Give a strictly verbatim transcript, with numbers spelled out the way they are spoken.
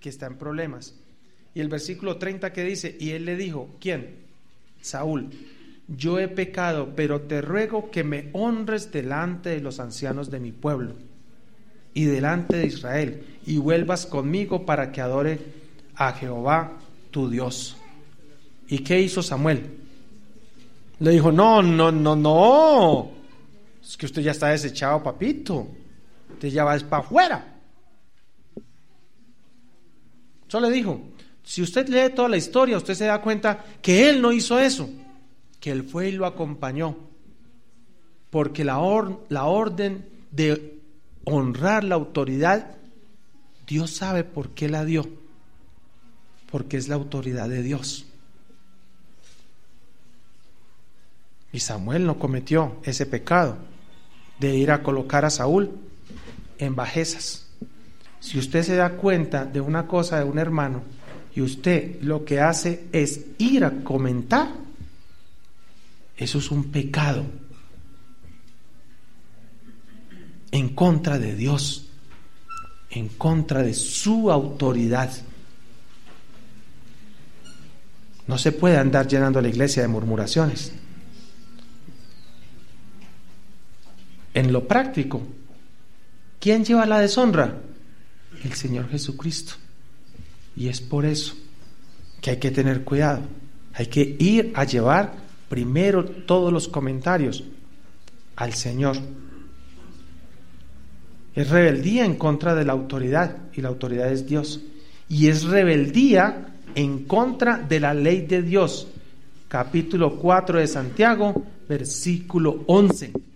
que está en problemas. Y el versículo treinta que dice, y él le dijo, ¿quién? Saúl, yo he pecado, pero te ruego que me honres delante de los ancianos de mi pueblo y delante de Israel, y vuelvas conmigo para que adore a Jehová tu Dios. ¿Y qué hizo Samuel? Le dijo, no, no, no, no, es que usted ya está desechado, papito, usted ya va para afuera. Solo le dijo, si usted lee toda la historia, usted se da cuenta que él no hizo eso, que él fue y lo acompañó, porque la, or, la orden de honrar la autoridad, Dios sabe por qué la dio, porque es la autoridad de Dios. Y Samuel no cometió ese pecado de ir a colocar a Saúl en bajezas. Si usted se da cuenta de una cosa de un hermano y usted lo que hace es ir a comentar, eso es un pecado en contra de Dios, en contra de su autoridad. No se puede andar llenando la iglesia de murmuraciones. En lo práctico, ¿quién lleva la deshonra? El Señor Jesucristo. Y es por eso que hay que tener cuidado. Hay que ir a llevar primero todos los comentarios al Señor. Es rebeldía en contra de la autoridad, y la autoridad es Dios. Y es rebeldía en contra de la ley de Dios. Capítulo cuatro de Santiago, versículo once.